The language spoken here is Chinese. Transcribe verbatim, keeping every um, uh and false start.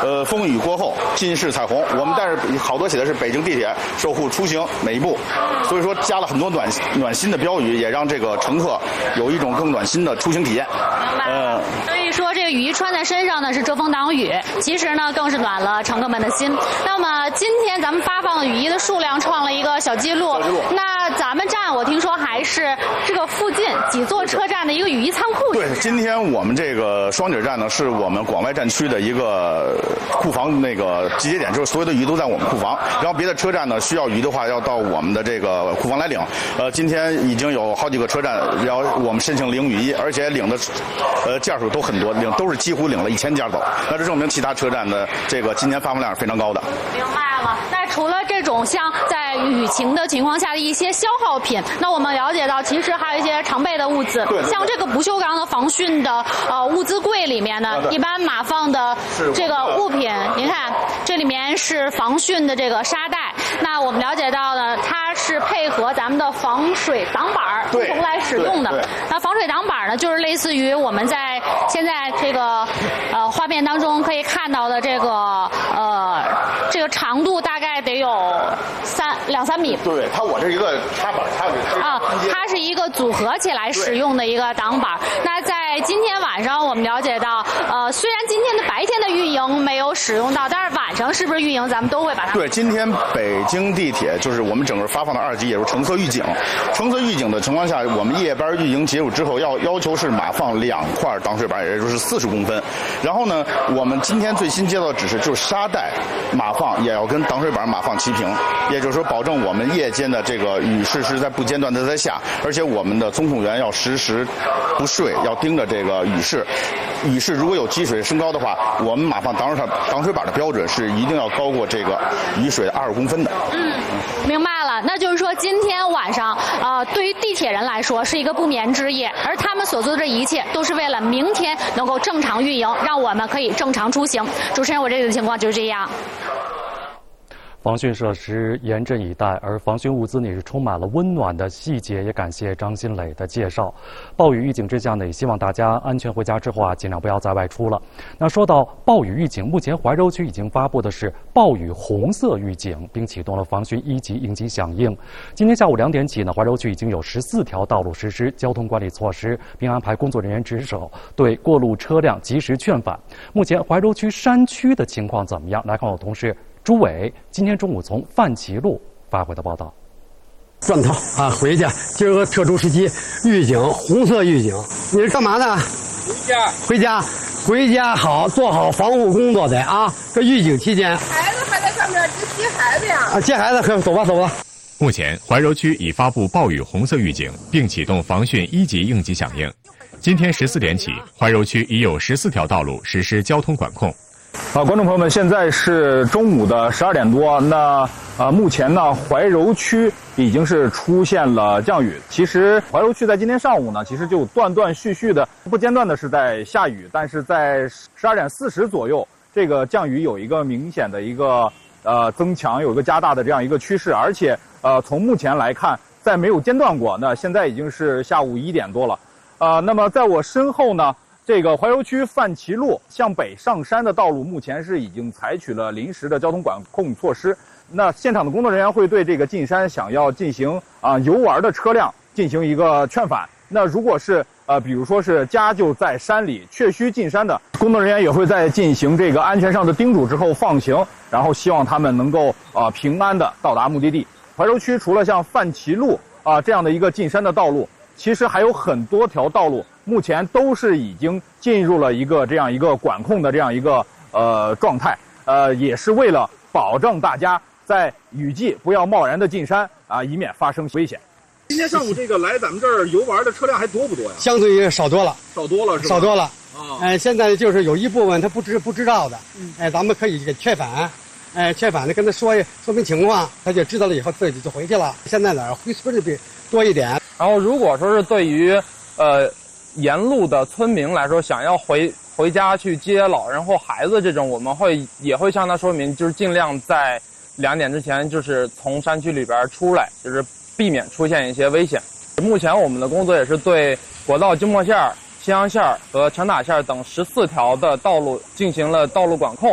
呃，风雨过后尽是彩虹。我们但是好多写的是北京地铁守护出行每一步，所以说加了很多暖暖心的标语，也让这个乘客有一种更暖心的出行体验。 呃，所以说这个雨衣穿在身上呢是遮风挡雨，其实呢更是暖了乘客们的心。那么今天咱们发放的雨衣的数量创了一个小记录。那咱们站我听说还是这个附近几座车站的一个雨衣仓库。 对，今天我们这个双井站呢是我们广外战区的一个库房那个集结点，就是所有的雨衣都在我们库房。然后别的车站呢需要雨衣的话要到我们的这个库房来领。呃，今天已经有好几个车站要我们申请领雨衣，而且领的呃件数都很多，领都是几乎领了一千件走。那这证明其他车站的这个今年发放量是非常高的。 明白了。那除了这种像在雨情的情况下的一些消耗品，那我们了解到其实还有一些常备的物资， 对对对， 像这个不锈钢的防汛的呃物资柜里面呢， 啊、 一般码放的这个物品，您看这里面是防汛的这个沙袋。那我们了解到呢，它是配合咱们的防水挡板共同来使用的。那防水挡板呢，就是类似于我们在现在这个呃画面当中可以看到的这个呃这个长度大概得有三两三米。 对，它我这一个插板，它是啊，它是一个组合起来使用的一个挡板。那在今天晚上，我们了解到，呃，虽然今天的白天的运营没有使用到，但是晚上是不是运营咱们都会把它？ 对，今天北京地铁就是我们整个发放的二级，也就是橙色预警。橙色预警的情况下，我们夜班运营结束之后，要要求是码放两块挡水板，也就是四十公分。然后呢，我们今天最新接到的指示就是沙袋码放也要跟挡水板码放齐平，也就是说保证我们夜间的这个雨势是在不间断的在下，而且我们的综控员要实时不睡，要盯着这个雨势。雨势如果有积水升高的话，我们码放挡水挡水板的标准是一定要高过这个雨水二十公分的。 嗯，明白了。那就是说今天晚上，呃，对于地铁人来说是一个不眠之夜，而他们所做的这一切都是为了明天能够正常运营，让我们可以正常出行。主持人，我这里的情况就是这样。 防汛设施严阵以待，而防汛物资呢也是充满了温暖的细节。也感谢张新磊的介绍。暴雨预警之下呢，也希望大家安全回家之后啊，尽量不要再外出了。那说到暴雨预警，目前怀柔区已经发布的是暴雨红色预警，并启动了防汛一级应急响应。今天下午两点起呢，怀柔区已经有十四条道路实施交通管理措施，并安排工作人员值守，对过路车辆及时劝返。目前怀柔区山区的情况怎么样？来看我同事朱伟今天中午从范齐路发回的报道。 转头啊，回家。今儿个特殊时期，预警，红色预警。你是干嘛呢？ 回家。 回家，回家好，做好防护工作的啊。这预警期间， 孩子还在上面接孩子呀。 啊，接孩子，走吧，走吧。 目前，怀柔区已发布暴雨红色预警，并启动防汛一级应急响应。今天十四点起，怀柔区已有十四条道路实施交通管控。 好，观众朋友们，现在是中午的十二点多。那呃，目前呢，怀柔区已经是出现了降雨。其实怀柔区在今天上午呢，其实就断断续续的、不间断的是在下雨，但是在十二点四十左右，这个降雨有一个明显的一个呃增强，有一个加大的这样一个趋势。而且呃，从目前来看，在没有间断过。那现在已经是下午一点多了。呃，那么在我身后呢，这个怀柔区范齐路向北上山的道路，目前是已经采取了临时的交通管控措施。那现场的工作人员会对这个进山想要进行啊游玩的车辆进行一个劝返。那如果是呃，比如说是家就在山里，确需进山的工作人员，也会在进行这个安全上的叮嘱之后放行，然后希望他们能够啊、呃、平安的到达目的地。怀柔区除了像范齐路啊、呃、这样的一个进山的道路，其实还有很多条道路，目前都是已经进入了一个这样一个管控的这样一个呃状态，呃，也是为了保证大家在雨季不要贸然的进山啊，以免发生危险。 今天上午这个来咱们这儿游玩的车辆还多不多呀？ 相对于少多了， 少多了是吧？ 少多了啊！ 哎，现在就是有一部分他不知不知道的，哎，咱们可以给劝返，哎，劝返的跟他说说明情况，他就知道了以后自己就回去了。现在哪儿回村的比多一点。 然后如果说是对于呃沿路的村民来说，想要回回家去接老人或孩子这种，我们会也会向他说明，就是尽量在两点之前就是从山区里边出来，就是避免出现一些危险。目前我们的工作也是对国道京莫线、西阳线和强打线等十四条的道路进行了道路管控。